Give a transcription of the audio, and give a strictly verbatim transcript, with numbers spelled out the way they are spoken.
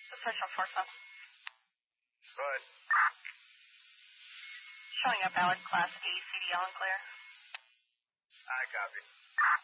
Position four seven. Go ahead. Showing up Alex Class A, C D L and clear. I copy.